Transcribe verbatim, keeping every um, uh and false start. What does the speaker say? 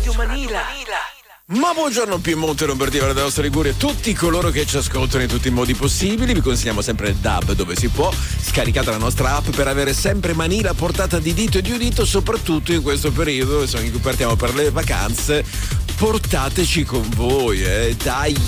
Ma buongiorno Piemonte, Lombardia, Valle d'Aosta, Liguria e tutti coloro che ci ascoltano in tutti i modi possibili. Vi consigliamo sempre il D A B dove si può. Scaricate la nostra app per avere sempre Manila a portata di dito e di udito, soprattutto in questo periodo, insomma, in cui partiamo per le vacanze. Portateci con voi, eh, dai.